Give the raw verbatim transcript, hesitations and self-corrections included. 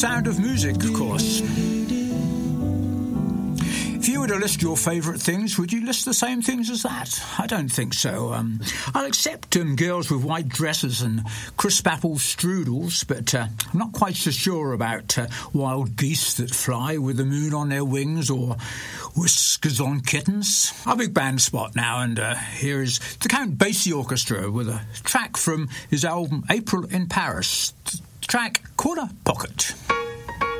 Sound of Music, of course. If you were to list your favourite things, would you list the same things as that? I don't think so. Um, I'll accept um, girls with white dresses and crisp apple strudels, but uh, I'm not quite so sure about uh, wild geese that fly with the moon on their wings or whiskers on kittens. Our big band spot now, and uh, here is the Count Basie Orchestra with a track from his album April in Paris, the track Corner Pocket.